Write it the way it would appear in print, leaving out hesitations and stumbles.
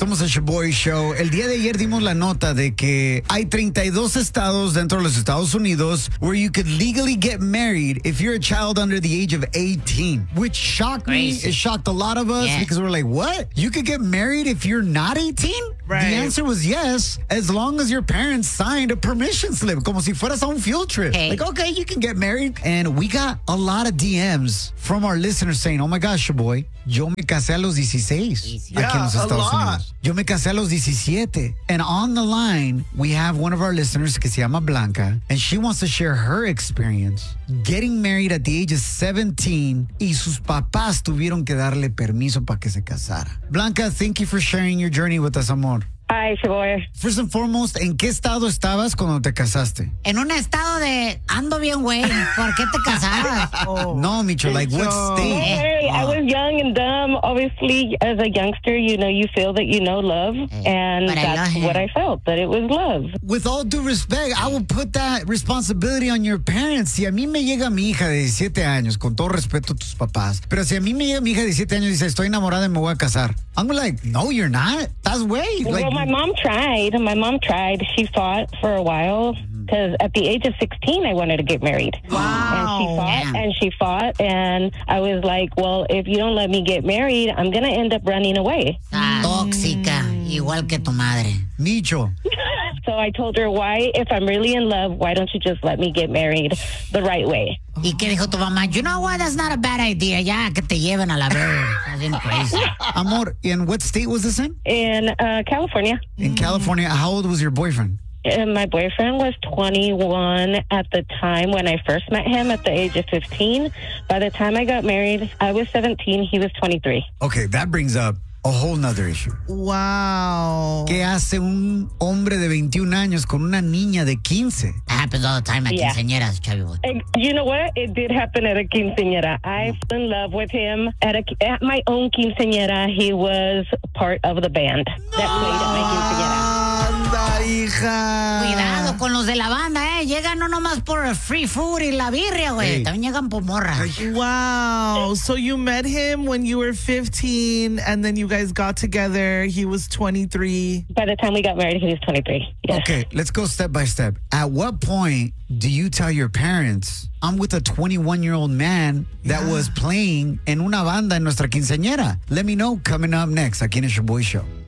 Somos el Shaboy Show. El día de ayer dimos la nota de que hay 32 estados dentro de los Estados Unidos where you could legally get married if you're a child under the age of 18, which shocked me. It shocked a lot of us because we're like, what? You could get married if you're not 18? Right. The answer was yes, as long as your parents signed a permission slip, como si fueras a un field trip. Okay. Like, okay, you can get married. And we got a lot of DMs from our listeners saying, oh my gosh, Shaboy, yo me casé a los 16 aquí en los Estados Unidos. Yo me casé a los 17. And on the line, we have one of our listeners que se llama Blanca, and she wants to share her experience getting married at the age of 17 y sus papás tuvieron que darle permiso para que se casara. Blanca, thank you for sharing your journey with us, amor. Hi, Shaboy. First and foremost, ¿en qué estado estabas cuando te casaste? En un estado de ando bien, güey. ¿Por qué te casabas? No, Micho, like what state? Hey, I was young and dumb. Obviously, as a youngster, you feel that you know love. And But I that's love what him. I felt, that it was love. With all due respect, I will put that responsibility on your parents. Si a mí me llega mi hija de 17 años, con todo respeto a tus papás, pero si a mí me llega mi hija de 17 años y dice, estoy enamorada y me voy a casar, I'm like, no, you're not. That's way. Well, my mom tried. She fought for a while. Because at the age of 16, I wanted to get married. Wow. And she fought, and I was like, well, if you don't let me get married, I'm going to end up running away. Tóxica, igual que tu madre. Micho. So I told her, why, if I'm really in love, why don't you just let me get married the right way? ¿Y qué dijo tu mamá? You know what? That's not a bad idea. Ya, que te lleven a la verga. That's bien crazy. Amor, in what state was this in? In California. In California. How old was your boyfriend? And my boyfriend was 21 at the time when I first met him at the age of 15. By the time I got married, I was 17. He was 23. Okay, that brings up a whole nother issue. Wow. ¿Qué hace un hombre de 21 años con una niña de 15? That happens all the time at quinceañeras, Chavi boy. And you know what? It did happen at a quinceañera. I fell in love with him at my own quinceañera. He was part of the band that played at my quinceañera. Anda, hija. Cuidado con los de la banda, Llegan no nomás por free food y la birria, güey. Hey. También llegan por morra. Wow. So you met him when you were 15, and then you guys got together. He was 23. By the time we got married, he was 23. Yes. Okay, let's go step by step. At what point do you tell your parents, I'm with a 21-year-old man that was playing en una banda en nuestra quinceañera? Let me know coming up next aquí en el Shaboy Show.